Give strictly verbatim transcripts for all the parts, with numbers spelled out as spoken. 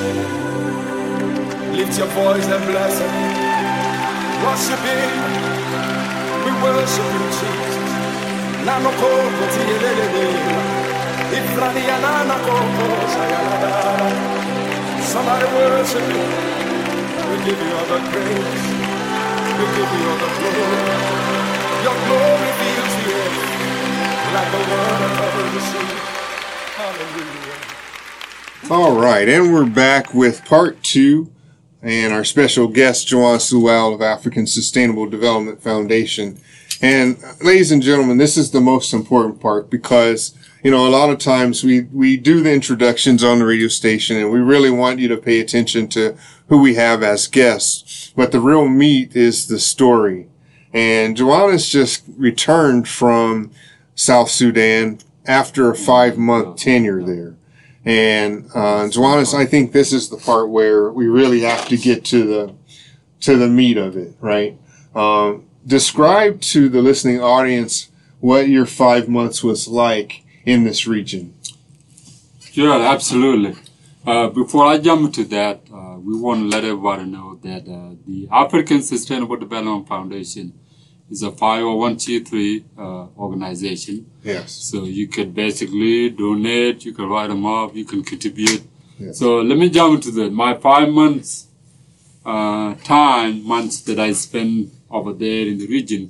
Lift your voice and bless Him. Worship Him. We worship you, Jesus. Nano koko tiyelele. Ifrani yanana koko sayalada. Somebody worship Him. We give you all the praise. We give you all the glory. Your glory fills the earth like the water covers the sea. Hallelujah. All right, and we're back with part two, and our special guest, Joanne Sewell of African Sustainable Development Foundation. And ladies and gentlemen, this is the most important part because, you know, a lot of times we, we do the introductions on the radio station and we really want you to pay attention to who we have as guests. But the real meat is the story. And Joanne has just returned from South Sudan after a five month tenure there. And, uh, Joannes, I think this is the part where we really have to get to the, to the meat of it, right? Um, describe to the listening audience what your five months was like in this region. Sure, absolutely. Uh, before I jump to that, uh, we want to let everybody know that, uh, the African Sustainable Development Foundation is a five oh one c three, uh, organization. Yes. So you could basically donate, you can write them up, you can contribute. Yes. So let me jump into that. My five months, uh, time, months that I spent over there in the region,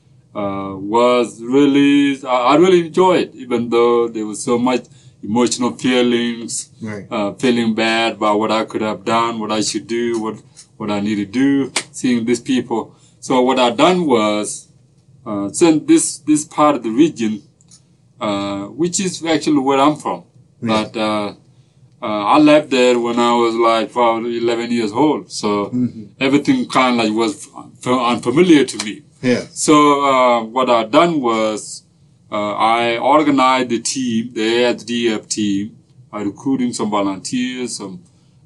uh, was really, I, I really enjoyed it, even though there was so much emotional feelings, right. uh, feeling bad about what I could have done, what I should do, what, what I need to do, seeing these people. So what I done was, uh, since this, this part of the region, uh, which is actually where I'm from, yeah. but, uh, uh, I left there when I was like probably eleven years old. So mm-hmm. everything kind of like was unfamiliar to me. Yeah. So, uh, what I done was, uh, I organized the team, the A S D F team, by recruiting some volunteers, some,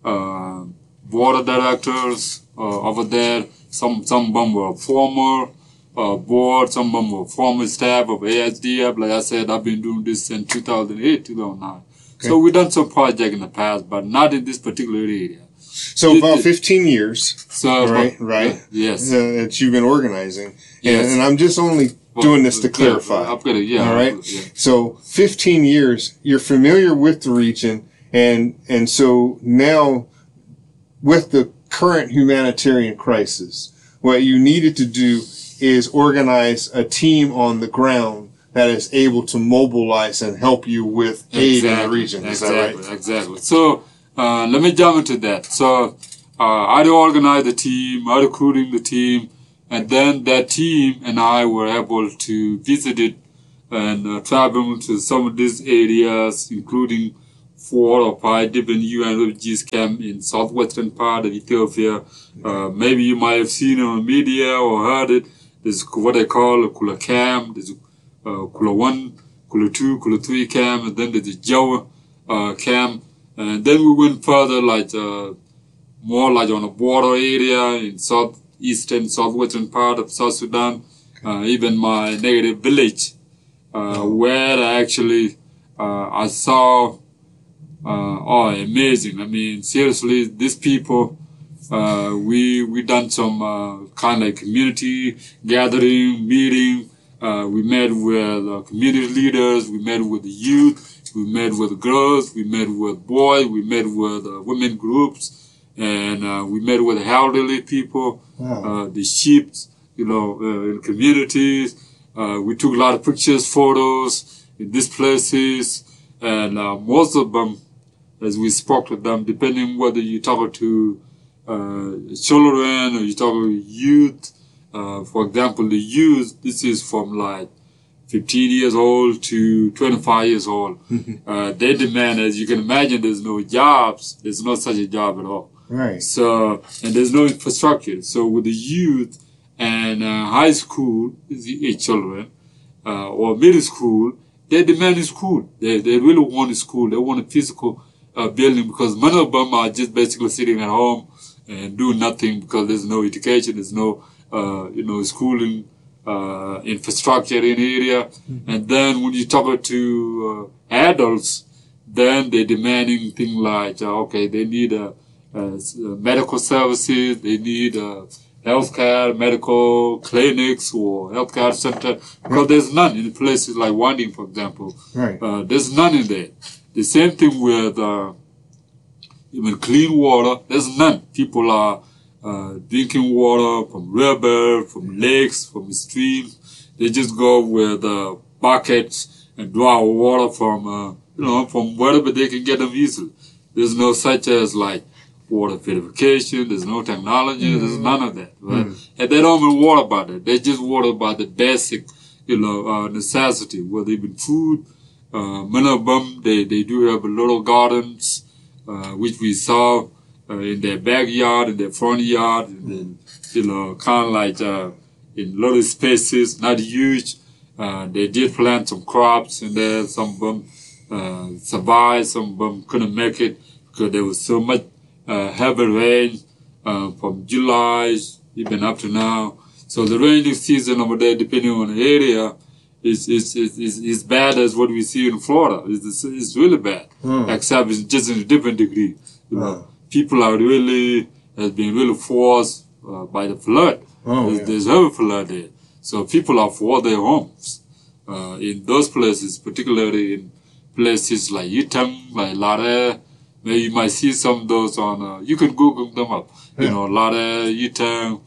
uh, board of directors, uh, over there. Some, some of them were former, uh, board, some of them were former staff of A S D F. Like I said, I've been doing this since two thousand eight, two thousand nine. Okay. So we done some project in the past, but not in this particular area. So about fifteen years, so right, about, right? Uh, yes. Uh, that you've been organizing. And, yes. and I'm just only well, doing this to clarify. Yeah, I've got it, yeah. All right. Yeah. So fifteen years, you're familiar with the region, and, and so now with the current humanitarian crisis, what you needed to do is organize a team on the ground that is able to mobilize and help you with aid exactly, in the region. Is exactly, that right? Exactly. So, uh, let me jump into that. So, uh, I organized the team, I recruiting the team, and then that team and I were able to visit it and uh, travel to some of these areas, including four or five different U N refugees camp in southwestern part of Ethiopia. Uh, maybe you might have seen it on media or heard it. There's what they call a Kula camp. There's uh, Kula one, Kula two, Kula three camp, and then there's a Jawa uh, camp. And then we went further, like uh, more like on a border area in southeastern, southwestern part of South Sudan. Uh, even my native village, uh, where I actually uh, I saw. Uh, oh, amazing. I mean, seriously, these people, uh, we, we done some, uh, kind of like community gathering, meeting. Uh, we met with uh, community leaders. We met with the youth. We met with girls. We met with boys. We met with uh, women groups. And, uh, we met with elderly people, wow. uh, the sheep, you know, uh, in communities. Uh, we took a lot of pictures, photos in these places. And, uh, most of them, as we spoke to them, depending whether you talk to uh, children or you talk to youth. Uh, for example, the youth, this is from like fifteen years old to twenty-five years old. uh, they demand, as you can imagine, there's no jobs. There's no such a job at all. Right. So, and there's no infrastructure. So with the youth and uh, high school children uh, or middle school, they demand a school. They, they really want a school. They want a physical Uh, building, because many of them are just basically sitting at home and doing nothing because there's no education, there's no, uh, you know, schooling, uh, infrastructure in the area. Mm-hmm. And then when you talk to, uh, adults, then they're demanding things like, uh, okay, they need uh, uh, medical services, they need uh, healthcare, medical clinics or healthcare center, because there's none in places like Wanding, for example. Right. Uh, there's none in there. The same thing with uh, even clean water. There's none. People are uh, drinking water from river, from lakes, from streams. They just go with uh, buckets and draw water from, uh, you know, from wherever they can get them easily. There's no such as like water purification. There's no technology. Mm-hmm. There's none of that. Right? Mm-hmm. And they don't even worry about it. They just worry about the basic, you know, uh, necessity, whether even food. Uh, many of them, they, they do have little gardens, uh, which we saw uh, in their backyard, in their front yard, and then, you know, kind of like uh, in little spaces, not huge. Uh, they did plant some crops in there. Some of them uh, survived, some of them couldn't make it because there was so much uh, heavy rain uh, from July even up to now. So the rainy season over there, depending on the area, is is is is, is bad as what we see in Florida. It's, it's really bad, mm. except it's just in a different degree. You know, mm. people are really has been really forced uh, by the flood. Oh, there's, yeah. there's heavy flood there, so people are for their homes uh, in those places, particularly in places like Yitang, like Lare. Maybe you might see some of those on. Uh, you can Google them up. Yeah. You know, Lare, Yitang,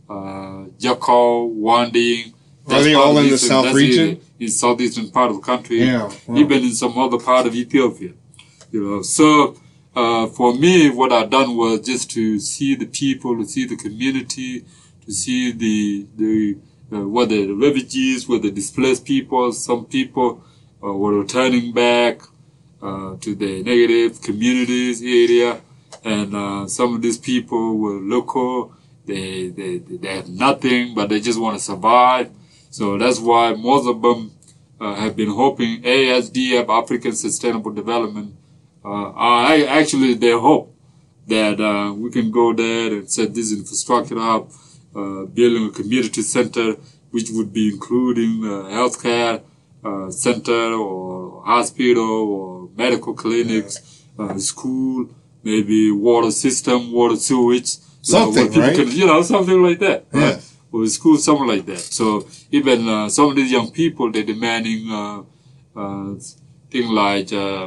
uh, Jakau, Wanding. Are they all in the south region? In southeastern part of the country, yeah, wow. Even in some other part of Ethiopia. You know, so uh, for me, what I done was just to see the people, to see the community, to see the the uh, whether the refugees, whether displaced people. Some people uh, were returning back uh, to their native communities area, and uh, some of these people were local. They they they have nothing, but they just want to survive. So that's why most of them uh, have been hoping A S D F, African Sustainable Development, uh, are actually their hope that uh, we can go there and set this infrastructure up, uh, building a community center, which would be including uh, healthcare uh, center or hospital or medical clinics, uh, school, maybe water system, water sewage. Something, you know, right? Can, you know, something like that. Yeah. Right? Or school, something like that. So even uh, some of these young people, they're demanding uh, uh, things like uh,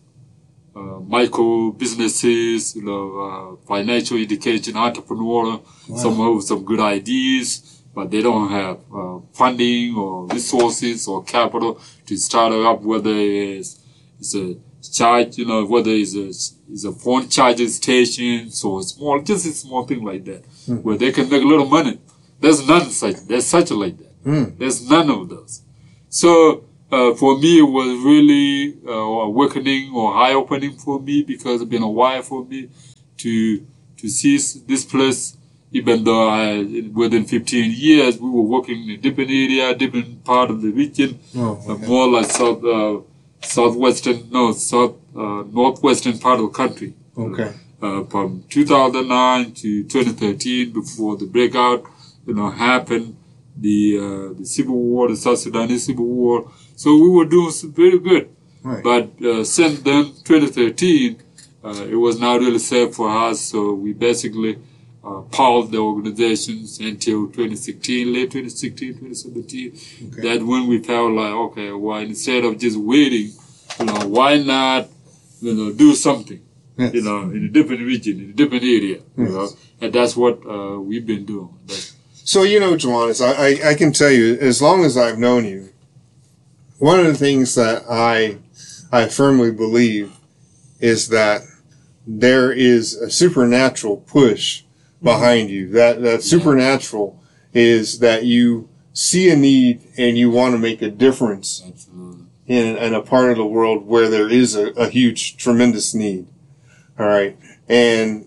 uh, micro businesses, you know, uh, financial education, entrepreneur. Wow. Some have some good ideas, but they don't have uh, funding or resources or capital to start up. Whether it's, it's a charge, you know, whether it's a it's a phone charging station, so small, just a small thing like that, mm. where they can make a little money. There's none such, there's such like that. Mm. There's none of those. So, uh, for me, it was really, uh, awakening or eye-opening for me because it's been a while for me to, to see this place, even though I, within fifteen years, we were working in a different area, different part of the region, oh, okay. uh, more like south, uh, southwestern, no, south, uh, northwestern part of the country. Okay. Uh, from two thousand nine to twenty thirteen, before the breakout, you know, happened, the, uh, the civil war, the South Sudanese civil war. So we were doing very good. Right. But, uh, since then, twenty thirteen, uh, it was not really safe for us. So we basically, uh, paused the organizations until twenty sixteen, late twenty sixteen, twenty seventeen. Okay. That when we felt like, okay, well, instead of just waiting, you know, why not, you know, do something, yes. you know, in a different region, in a different area, yes. you know, and that's what, uh, we've been doing. That's, So, you know, Johannes, I, I, I can tell you, as long as I've known you, one of the things that I, I firmly believe is that there is a supernatural push behind mm-hmm. you. That, that supernatural yeah. is that you see a need and you want to make a difference Absolutely. in, in a part of the world where there is a, a huge, tremendous need. All right. And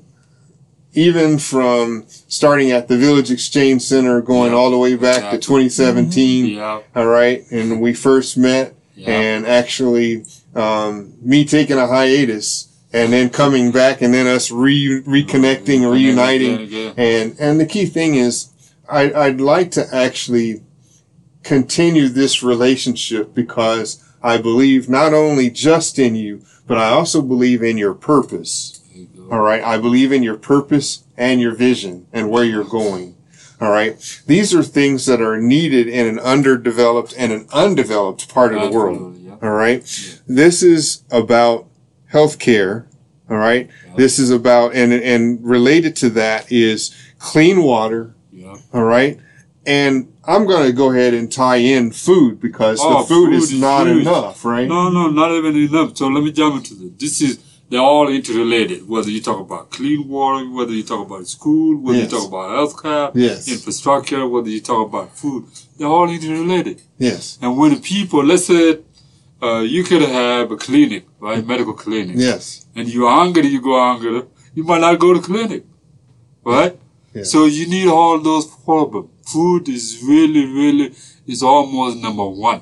even from starting at the Village Exchange Center, going yeah, all the way back exactly. to twenty seventeen. Mm-hmm. Yeah. All right. And we first met yeah. and actually, um, me taking a hiatus and then coming back and then us re, reconnecting, oh, reuniting. Yeah, yeah. And, and the key thing is I, I'd like to actually continue this relationship because I believe not only just in you, but I also believe in your purpose. All right. I believe in your purpose and your vision and where you're going. All right. These are things that are needed in an underdeveloped and an undeveloped part of the world. Yeah. All right. Yeah. This is about healthcare. All right. Yeah. This is about, and, and related to that is clean water. Yeah. All right. And I'm going to go ahead and tie in food because oh, the food, food is, is not huge. enough, right? No, no, not even enough. So let me jump into this. This is, they're all interrelated. Whether you talk about clean water, whether you talk about school, whether yes. you talk about healthcare, yes. infrastructure, whether you talk about food, they're all interrelated. Yes. And when people, let's say, uh, you could have a clinic, right? Medical clinic. Yes. And you're hungry, you go hungry, you might not go to clinic, right? Yes. So you need all those problems. Food is really, really, is almost number one.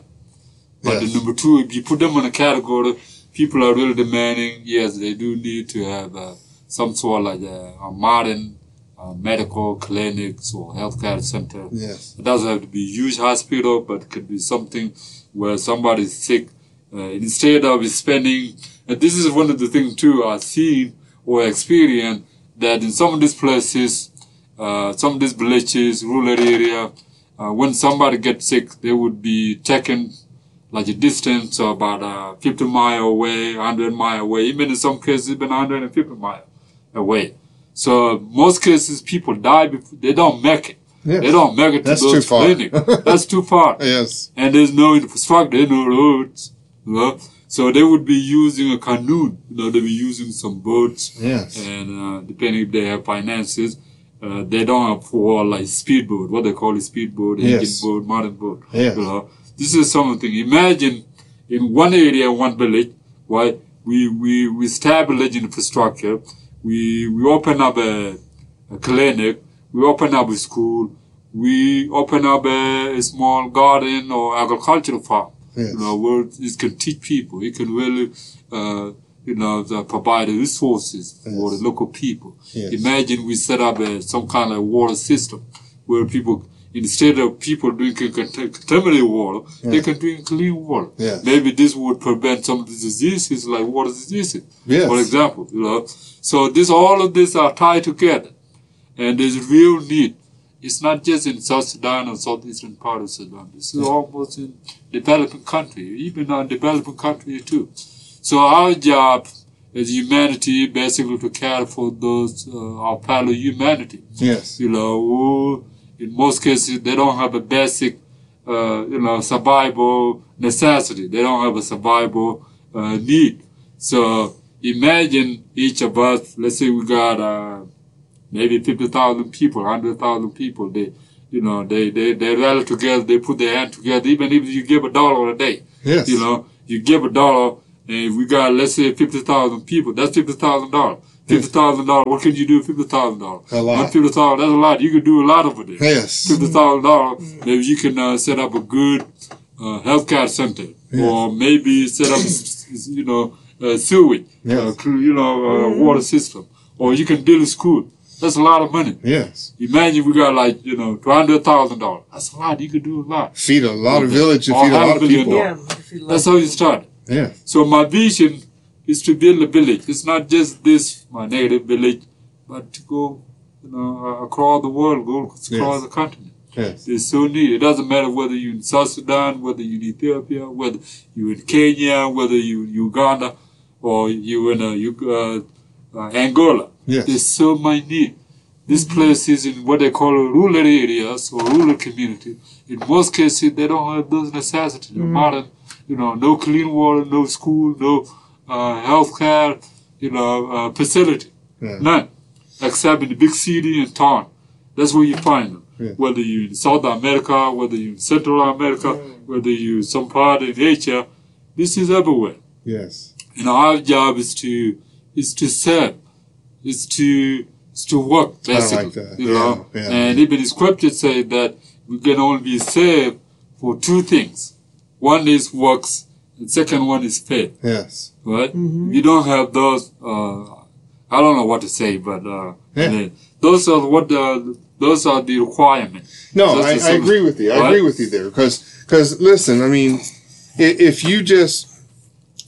But yes. the number two, if you put them in a category, people are really demanding, yes, they do need to have uh, some sort of like a, a modern uh, medical clinics or healthcare center. Yes. It doesn't have to be a huge hospital, but it could be something where somebody's sick. Uh, instead of spending, and this is one of the things too I've seen or experienced, that in some of these places, uh, some of these villages, rural area, uh, when somebody gets sick, they would be taken like a distance of about uh, fifty miles away, one hundred miles away, even in some cases even one hundred fifty miles away. So most cases people die before, they don't make it. Yes. They don't make it to That's those too far. clinics. That's too far. Yes. And there's no infrastructure, there's no roads. You know? So they would be using a canoe. You know, they'd be using some boats. Yes. And uh, depending if they have finances, uh, they don't have for like speedboat, what they call a speedboat, engine yes. boat, modern boat. Yes. You know? This is something. Imagine in one area, one village, right? We we we establish infrastructure. We we open up a, a clinic. We open up a school. We open up a, a small garden or agricultural farm. Yes. You know, where it can teach people. It can really, uh, you know, the, provide the resources yes. for the local people. Yes. Imagine we set up a, some kind of water system where people, instead of people drinking contaminated water, yes. they can drink clean water. Yes. Maybe this would prevent some of the diseases like water diseases, yes. for example. You know, so this all of this are tied together, and there's real need. It's not just in South Sudan or southeastern part of Sudan. This is almost in developing country, even in developing country too. So our job as humanity, basically to care for those uh, our fellow humanity. Yes. You know, who in most cases they don't have a basic, uh, you know, survival necessity. They don't have a survival uh, need. So imagine each of us. Let's say we got uh, maybe fifty thousand people, one hundred thousand people. They, you know, they they they rally together. They put their hand together. Even if you give a dollar a day, yes. you know, you give a dollar. And if we got, let's say, fifty thousand people, that's fifty thousand dollars. fifty thousand dollars, what can you do with fifty thousand dollars? A lot. fifty thousand dollars, that's a lot. You can do a lot over there. Yes. fifty thousand dollars, maybe you can uh, set up a good uh, healthcare center. Yes. Or maybe set up, you know, uh, sewage, yes. uh, you know, uh, water system. Or you can build a school. That's a lot of money. Yes. Imagine we got like, you know, two hundred thousand dollars. That's a lot. You could do a lot. Feed a lot okay. of villages, feed a lot of people. Yeah, that's how you start. Yeah. So my vision is to build a village. It's not just this, my native village, but to go, you know, uh, across the world, go across yes. the continent. Yes. It's so neat. It doesn't matter whether you're in South Sudan, whether you're in Ethiopia, whether you're in Kenya, whether you're in Uganda, or you're in uh, uh, uh, Angola. Yes. There's so much need. This place is in what they call rural areas or rural community. In most cases, they don't have those necessities. Mm. Modern, you know, no clean water, no school, no uh, health care, you know, uh, facility. Yeah. None. Except in the big city and town. That's where you find them. Yeah. Whether you're in South America, whether you're in Central America, mm. whether you're in some part in Asia, this is everywhere. Yes. And our job is to is to serve, is to is to work, basically. I like that. You know? Yeah, yeah. And even the scripture say that we can only be saved for two things. One is works, and second one is faith. Yes. Right? Mm-hmm. If you don't have those, uh, I don't know what to say, but uh, yeah. then, those are what the those are the requirements. No, I, I agree with you. I right? agree with you there, because because listen, I mean, if you just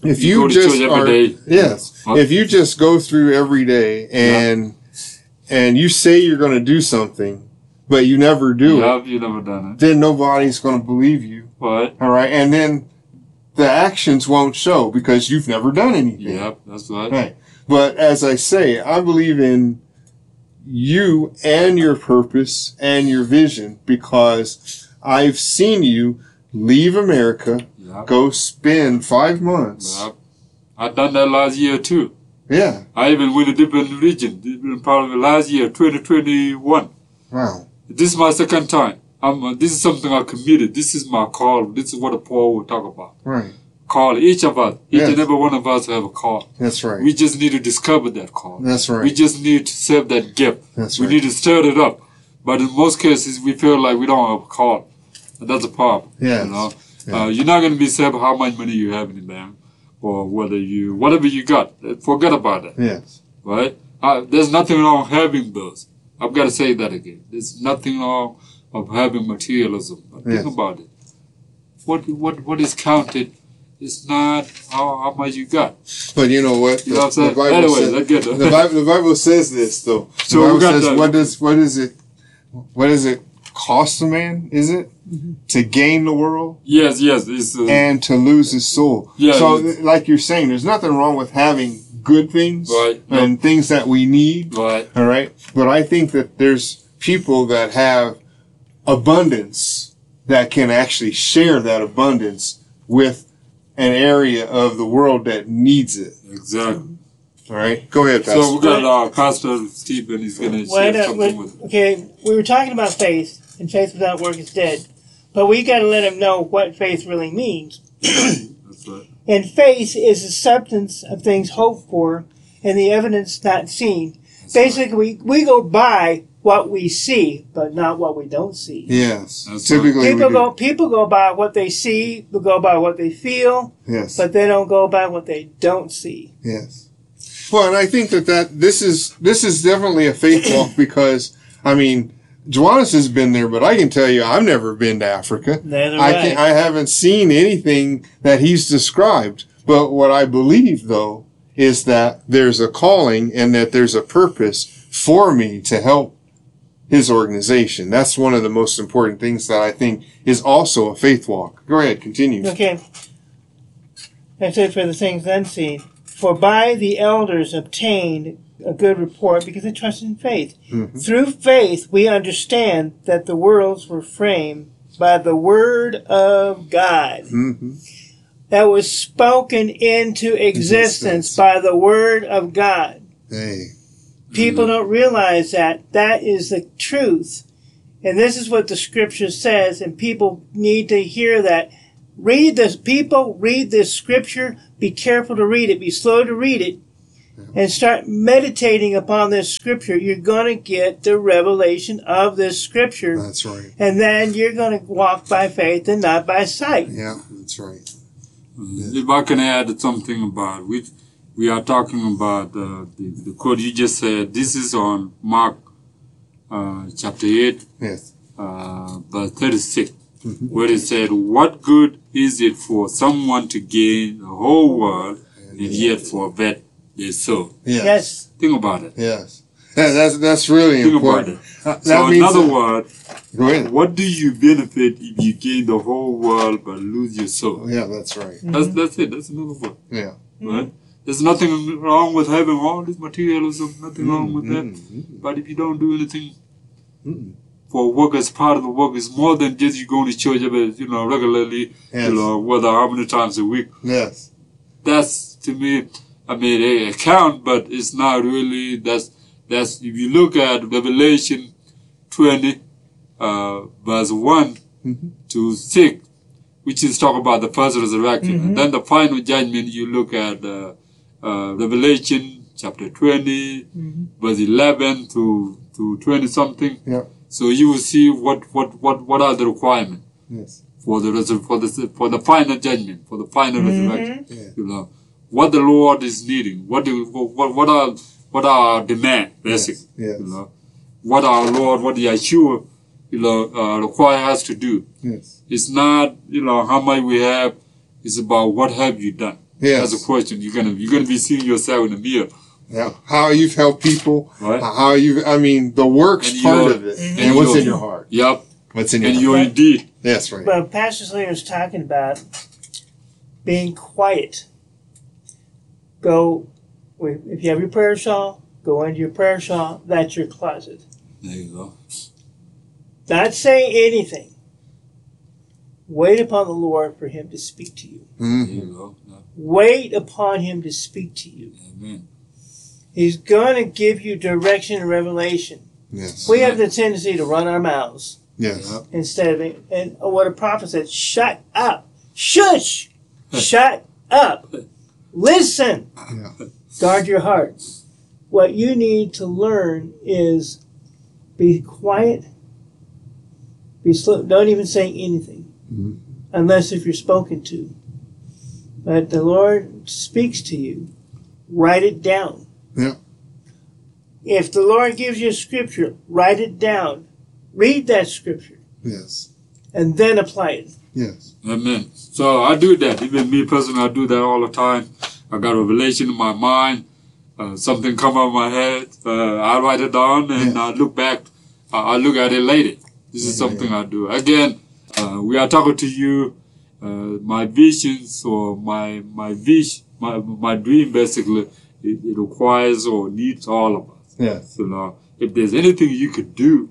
if You you, go to just church every are, day. yes, Huh? if you just go through every day and and you say you're going to do something, but you never do it, Yeah, you never done it. then nobody's going to believe you. What? All right, and then the actions won't show because you've never done anything. Yep, that's right. Right. But as I say, I believe in you and your purpose and your vision because I've seen you leave America, Yep. go spend five months. Yep. I done that last year too. Yeah. I even went a different region, different part of it last year, twenty twenty-one. Wow. This is my second time. I'm, uh, this is something I committed. This is my call. This is what Paul will talk about. Right. Call. Each of us, each Yes. and every one of us have a call. That's right. We just need to discover that call. That's right. We just need to serve that gift. That's we right. need to stir it up. But in most cases, we feel like we don't have a call. And that's a problem. Yes. You know? Yeah. Uh, you're not going to be saved how much money you have in the bank or whether you, whatever you got. Forget about it. Yes. Right? Uh, there's nothing wrong having those. I've got to say that again. There's nothing wrong of having materialism. But Yes. think about it. What what what is counted is not how, how much you got. But you know what? You know what I'm saying? The Bible, Anyway, says, let's get the, Bible, the Bible says this, though. The So we Bible got says, the- what does, what is it, what does it cost a man, is it? Mm-hmm. To gain the world Yes, yes. It's, uh, and to lose his soul. Yeah, so, it's- like you're saying, there's nothing wrong with having good things Right. and things that we need. right. All right. But I think that there's people that have abundance that can actually share that abundance with an area of the world that needs it. Exactly. All right. Go ahead, Pastor. So we got uh, Pastor Stephen. He's going to share Wait, uh, something wait, with. okay, we were talking about faith, and faith without work is dead. But we got to let him know what faith really means. That's right. And faith is the substance of things hoped for and the evidence not seen. That's Basically, we, we go by what we see, but not what we don't see. Yes. That's Typically, People we go do. people go by what they see, they go by what they feel, Yes. but they don't go by what they don't see. Yes. Well, and I think that, that this is this is definitely a faith walk because I mean, Joannis has been there, but I can tell you, I've never been to Africa. Neither I have can, I. I haven't seen anything that he's described. But what I believe, though, is that there's a calling and that there's a purpose for me to help his organization. That's one of the most important things that I think is also a faith walk. Go ahead, continue. Okay. I said for the things unseen. For by the elders obtained a good report because they trusted in faith. Mm-hmm. Through faith we understand that the worlds were framed by the word of God Mm-hmm. that was spoken into existence Existence. by the word of God. Hey. People don't realize that. That is the truth. And this is what the scripture says, and people need to hear that. Read this, people, read this scripture. Be careful to read it. Be slow to read it. And start meditating upon this scripture. You're going to get the revelation of this scripture. That's right. And then you're going to walk by faith and not by sight. Yeah, that's right. If I can add something about we we are talking about uh, the the quote you just said. This is on Mark uh, chapter eight, Yes. uh, verse thirty-six, where it said, "What good is it for someone to gain the whole world and yet forfeit their soul?" Yes. Yes. Think about it. Yes. Yeah, that's that's really Think important. about it. Uh, that So, in means other that- words, Go ahead. what do you benefit if you gain the whole world but lose your soul? Yeah, that's right. That's that's it. That's another word. Yeah. Right? There's nothing wrong with having all this materialism, nothing wrong with that. Mm-hmm. But if you don't do anything Mm-mm. for work as part of the work, it's more than just you going to church every, you know, regularly, Yes. you know, whether how many times a week. Yes. That's, to me, I mean, they count, but it's not really, that's, that's, if you look at Revelation twenty, uh, verse one Mhm. to six, which is talk about the first resurrection. And then the final judgment, you look at uh, uh, Revelation chapter twenty, verse eleven to, to twenty something. Yeah. So you will see what, what, what, what are the requirements Yes. for the resur- for the for the final judgment, for the final resurrection. Yeah. You know what the Lord is needing. What do what what are what are our demand basically? Yes. You know what our Lord, what the Yeshua, you know, uh, require us to do. Yes. It's not, you know, how much we have. It's about what have you done. Yes. That's a question. You're gonna you're gonna be seeing yourself in the mirror. Yeah. How you've helped people. Right. How you, I mean, the works And part your- of it. Mhm. And what's your- in your heart. Yep. What's in your And heart. your Okay. indeed. That's right. But Pastor Slinger's talking about being quiet. Go, if you have your prayer shawl, go into your prayer shawl. That's your closet. There you go. Not say anything. Wait upon the Lord for Him to speak to you. There Mhm. you go. Yeah. Wait upon Him to speak to you. Amen. He's going to give you direction and revelation. Yes. We have the tendency to run our mouths Yes. Yep. instead of, and what a prophet said, shut up. Shush. Shut up. Listen. Yeah. Guard your heart. What you need to learn is be quiet. Be slow. Don't even say anything. Mhm. Unless if you're spoken to. But the Lord speaks to you. Write it down. Yeah. If the Lord gives you a scripture, write it down. Read that scripture. Yes. And then apply it. Yes. Amen. So I do that. Even me personally, I do that all the time. I got a revelation in my mind. Uh, something come up my head. Uh, I write it down and Yeah. I look back. Uh, I look at it later. This is Yeah, something I do. Again, uh, we are talking to you. Uh, my visions or my my vision, my my dream basically, it, it requires or needs all of us. Yes. So now, if there's anything you could do,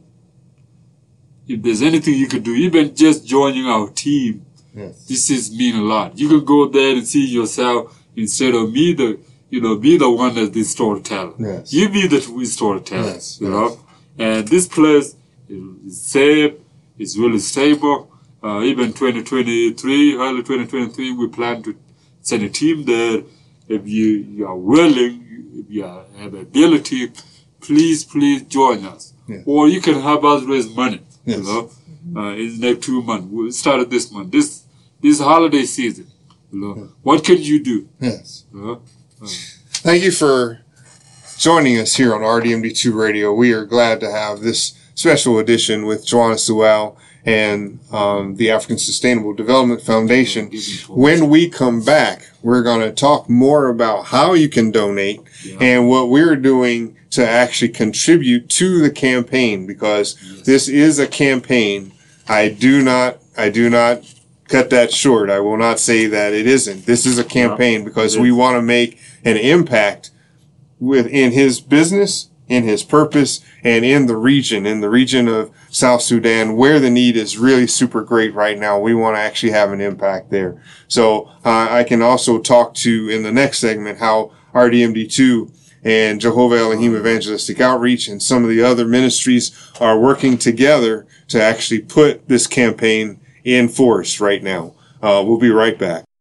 if there's anything you could do, even just joining our team, Yes. this is mean a lot. You can go there and see yourself instead of me, the you know, be the one that's the storyteller. Yes. You be the true storyteller. Yes, You yes. know, and this place is safe. It's really stable. Uh, even twenty twenty-three, early twenty twenty-three, we plan to send a team there. If you, you are willing, if you are, have ability, please, please join us. Yeah. Or you can help us raise money. Yes. You know, uh, in the next two months. We started this month. This this holiday season. You know, Yeah. what can you do? Yes. You know? Thank you for joining us here on R D M D two Radio. We are glad to have this special edition with Joanna Sewell and um, the African Sustainable Development Foundation. When we come back, we're going to talk more about how you can donate Yeah. and what we're doing to actually contribute to the campaign, because Yes. this is a campaign. I do not, I do not cut that short. I will not say that it isn't. This is a campaign because it we is. want to make an impact within his business, in his purpose, and in the region, in the region of South Sudan, where the need is really super great right now. We want to actually have an impact there. So uh, I can also talk to, in the next segment, how R D M D two and Jehovah Elohim Evangelistic Outreach and some of the other ministries are working together to actually put this campaign in force right now. Uh, we'll be right back.